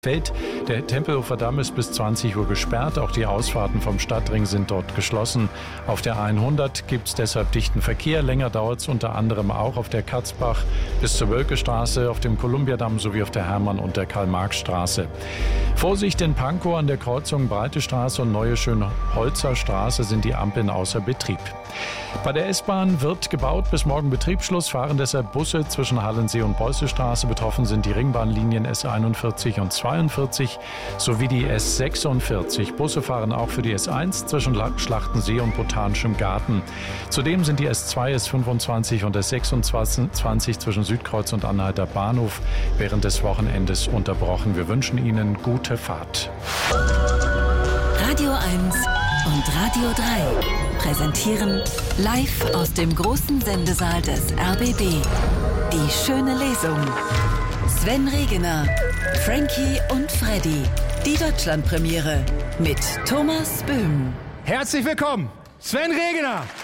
Feld. Der Tempelhofer Damm ist bis 20 Uhr gesperrt. Auch die Ausfahrten vom Stadtring sind dort geschlossen. Auf der 100 gibt es deshalb dichten Verkehr. Länger dauert es unter anderem auch auf der Katzbach bis zur Wölkestraße, auf dem Kolumbiadamm sowie auf der Hermann- und der Karl-Marx-Straße. Vorsicht in Pankow an der Kreuzung Breite Straße und Neue Schönholzer Straße sind die Ampeln außer Betrieb. Bei der S-Bahn wird gebaut, bis morgen Betriebsschluss, fahren deshalb Busse zwischen Hallensee und Beuße-Straße. Betroffen sind die Ringbahnlinien S41 und 42 sowie die S46. Busse fahren auch für die S1 zwischen Schlachtensee und Botanischem Garten. Zudem sind die S2, S25 und S26 zwischen Südkreuz und Anhalter Bahnhof während des Wochenendes unterbrochen. Wir wünschen Ihnen gute Fahrt. Radio 1 und Radio 3 präsentieren live aus dem großen Sendesaal des RBB die schöne Lesung. Sven Regener, Frankie und Freddy. Die Deutschlandpremiere mit Thomas Böhm. Herzlich willkommen, Sven Regener.